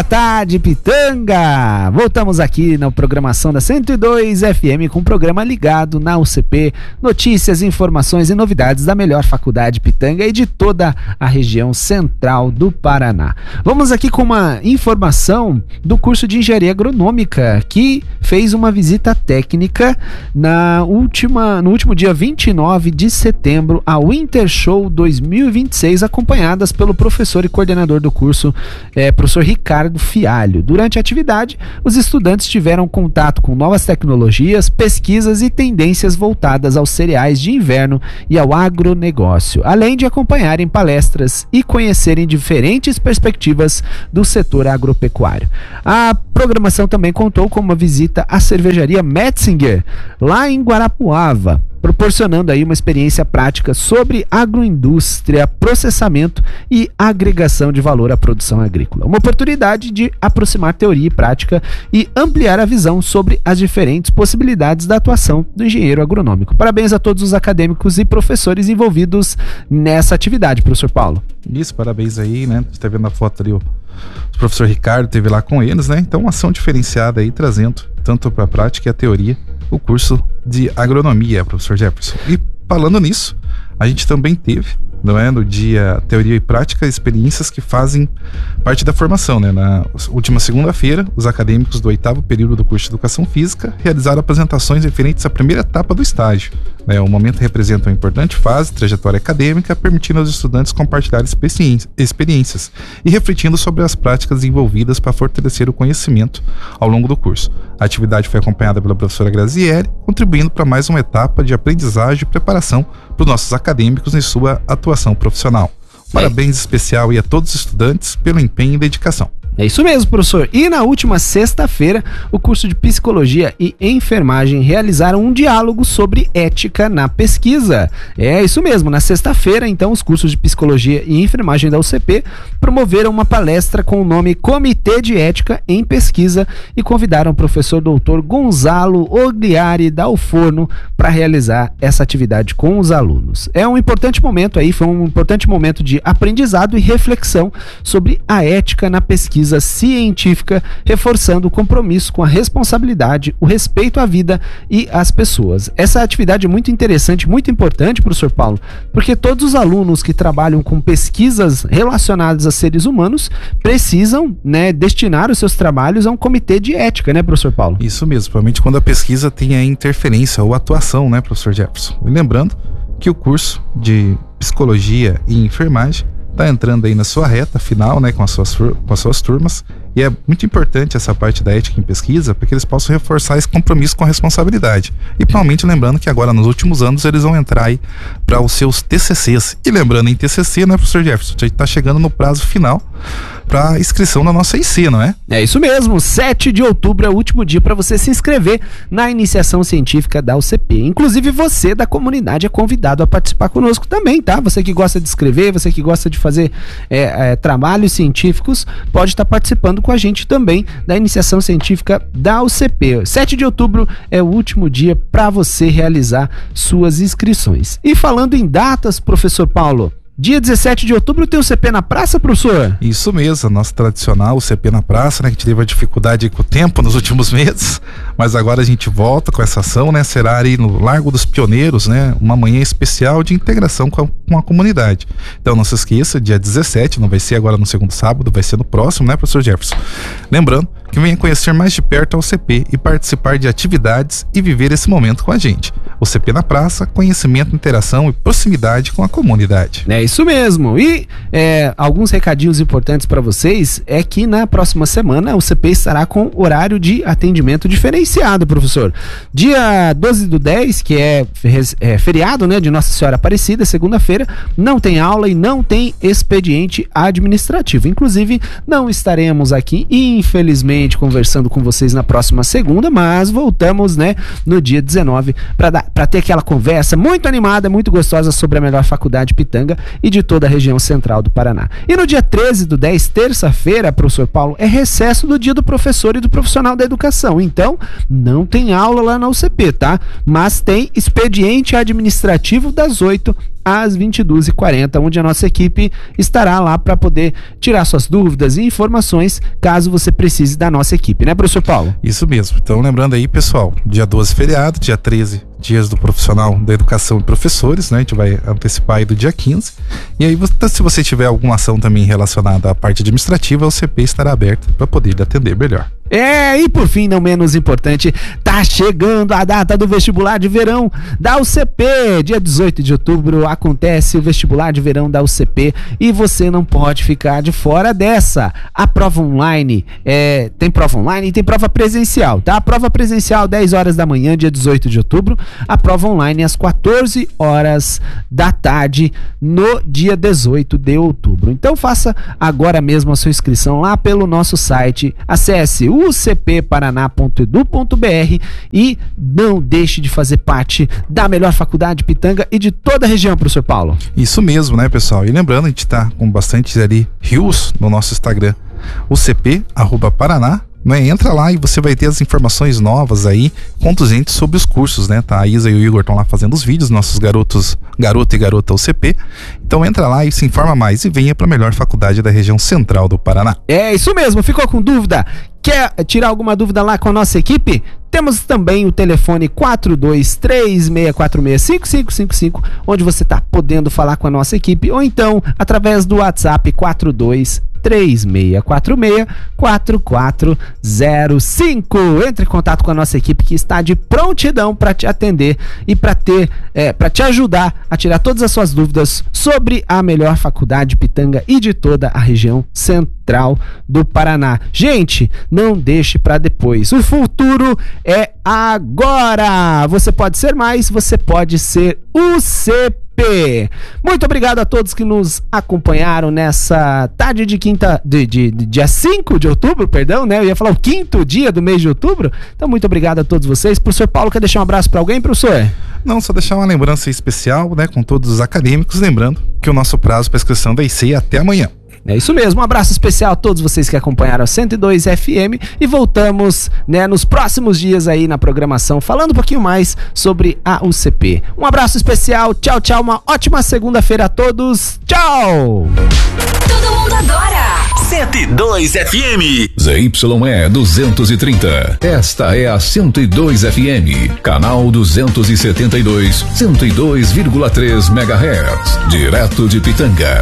Boa tarde, Pitanga! Voltamos aqui na programação da 102 FM com o programa ligado na UCP, notícias, informações e novidades da melhor faculdade Pitanga e de toda a região central do Paraná. Vamos aqui com uma informação do curso de Engenharia Agronômica, que fez uma visita técnica no último dia 29 de setembro ao Winter Show 2026, acompanhadas pelo professor e coordenador do curso, professor Ricardo Fialho. Durante a atividade, os estudantes tiveram contato com novas tecnologias, pesquisas e tendências voltadas aos cereais de inverno e ao agronegócio, além de acompanharem palestras e conhecerem diferentes perspectivas do setor agropecuário. A programação também contou com uma visita à cervejaria Metzinger, lá em Guarapuava, proporcionando aí uma experiência prática sobre agroindústria, processamento e agregação de valor à produção agrícola. Uma oportunidade de aproximar teoria e prática e ampliar a visão sobre as diferentes possibilidades da atuação do engenheiro agronômico. Parabéns a todos os acadêmicos e professores envolvidos nessa atividade, professor Paulo. Isso, parabéns aí, né? Você tá vendo a foto ali, o professor Ricardo esteve lá com eles, né? Então, uma ação diferenciada aí, trazendo tanto para a prática e a teoria o curso de agronomia, professor Jefferson. E falando nisso, a gente também teve, não é, no dia teoria e prática, experiências que fazem parte da formação, né? Na última segunda-feira, os acadêmicos do 8º período do curso de Educação Física realizaram apresentações referentes à primeira etapa do estágio. O momento representa uma importante fase, trajetória acadêmica, permitindo aos estudantes compartilhar experiências e refletindo sobre as práticas envolvidas para fortalecer o conhecimento ao longo do curso. A atividade foi acompanhada pela professora Graziele, contribuindo para mais uma etapa de aprendizagem e preparação para os nossos acadêmicos em sua atuação profissional. Parabéns especial aí a todos os estudantes pelo empenho e dedicação. É isso mesmo, professor. E na última sexta-feira, o curso de Psicologia e Enfermagem realizaram um diálogo sobre ética na pesquisa. É isso mesmo, na sexta-feira, então, os cursos de Psicologia e Enfermagem da UCP promoveram uma palestra com o nome Comitê de Ética em Pesquisa e convidaram o professor doutor Gonzalo Ogliari Dalforno para realizar essa atividade com os alunos. É um importante momento aí, foi um importante momento de aprendizado e reflexão sobre a ética na pesquisa científica, reforçando o compromisso com a responsabilidade, o respeito à vida e às pessoas. Essa atividade é muito interessante, muito importante, professor Paulo, porque todos os alunos que trabalham com pesquisas relacionadas a seres humanos precisam, né, destinar os seus trabalhos a um comitê de ética, né, professor Paulo? Isso mesmo, principalmente quando a pesquisa tem a interferência ou atuação, né, professor Jefferson? E lembrando que o curso de Psicologia e Enfermagem está entrando aí na sua reta final, né, com as suas turmas, e é muito importante essa parte da ética em pesquisa para que eles possam reforçar esse compromisso com a responsabilidade. E principalmente lembrando que agora nos últimos anos eles vão entrar aí para os seus TCCs. E lembrando em TCC, né, professor Jefferson, a gente está chegando no prazo final para inscrição na nossa IC, não é? É isso mesmo, 7 de outubro é o último dia para você se inscrever na iniciação científica da UCP. Inclusive você da comunidade é convidado a participar conosco também, tá? Você que gosta de escrever, você que gosta de fazer trabalhos científicos, pode estar participando com a gente também da iniciação científica da UCP. 7 de outubro é o último dia para você realizar suas inscrições. E falando em datas, professor Paulo, dia 17 de outubro tem o CP na Praça, professor? Isso mesmo, nosso tradicional CP na Praça, né? Que a gente teve a dificuldade com o tempo nos últimos meses, mas agora a gente volta com essa ação, né? Será ali no Largo dos Pioneiros, né? Uma manhã especial de integração com a comunidade. Então não se esqueça, dia 17, não vai ser agora no segundo sábado, vai ser no próximo, né, professor Jefferson? Lembrando que venha conhecer mais de perto ao CP e participar de atividades e viver esse momento com a gente. O CP na Praça, conhecimento, interação e proximidade com a comunidade. É isso mesmo. E alguns recadinhos importantes para vocês é que na próxima semana o CP estará com horário de atendimento diferenciado, professor. Dia 12/10, que é feriado, né, de Nossa Senhora Aparecida, segunda-feira, não tem aula e não tem expediente administrativo. Inclusive, não estaremos aqui, infelizmente, conversando com vocês na próxima segunda, mas voltamos, né, no dia 19 para ter aquela conversa muito animada, muito gostosa sobre a melhor faculdade Pitanga e de toda a região central do Paraná. E no dia 13/10, terça-feira, professor Paulo, é recesso do dia do professor e do profissional da educação. Então, não tem aula lá na UCP, tá? Mas tem expediente administrativo das 8 às 22h40, onde a nossa equipe estará lá para poder tirar suas dúvidas e informações, caso você precise da nossa equipe, né, professor Paulo? Isso mesmo. Então, lembrando aí, pessoal, dia 12 feriado, dia 13 dias do profissional da educação e professores, né? A gente vai antecipar aí do dia 15. E aí, se você tiver alguma ação também relacionada à parte administrativa, o CP estará aberto para poder lhe atender melhor. E por fim, não menos importante, tá chegando a data do vestibular de verão da UCP. Dia 18 de outubro acontece o vestibular de verão da UCP e você não pode ficar de fora dessa. A prova online, tem prova online e tem prova presencial, tá? A prova presencial 10 horas da manhã, dia 18 de outubro. A prova online às 14 horas da tarde no dia 18 de outubro. Então faça agora mesmo a sua inscrição lá pelo nosso site. Acesse ucpparaná.edu.br e não deixe de fazer parte da melhor faculdade de Pitanga e de toda a região, professor Paulo. Isso mesmo, né, pessoal? E lembrando, a gente tá com bastante ali rios no nosso Instagram, ucp@paraná. Entra lá e você vai ter as informações novas aí, conduzentes sobre os cursos, né? Tá, a Isa e o Igor estão lá fazendo os vídeos, nossos garoto e garota UCP. Então entra lá e se informa mais e venha para a melhor faculdade da região central do Paraná. É isso mesmo, ficou com dúvida? Quer tirar alguma dúvida lá com a nossa equipe? Temos também o telefone 4236465555, onde você está podendo falar com a nossa equipe, ou então através do WhatsApp 4236464405. Entre em contato com a nossa equipe que está de prontidão para te atender e para te ajudar a tirar todas as suas dúvidas sobre a melhor faculdade de Pitanga e de toda a região central do Paraná. Gente, não deixe para depois. O futuro é agora. Você pode ser mais, você pode ser UCP. Muito obrigado a todos que nos acompanharam nessa tarde de dia 5 de outubro, perdão, né? Eu ia falar o 5º dia do mês de outubro. Então, muito obrigado a todos vocês. Professor Paulo, quer deixar um abraço para alguém, professor? Não, só deixar uma lembrança especial, né, com todos os acadêmicos, lembrando que o nosso prazo para inscrição vai ser até amanhã. É isso mesmo, um abraço especial a todos vocês que acompanharam a 102 FM e voltamos, né, nos próximos dias aí na programação, falando um pouquinho mais sobre a UCP. Um abraço especial, tchau, tchau, uma ótima segunda-feira a todos, tchau! Todo mundo adora! 102 FM. ZYE 230. Esta é a 102 FM. Canal 272, 102,3 MHz. Direto de Pitanga.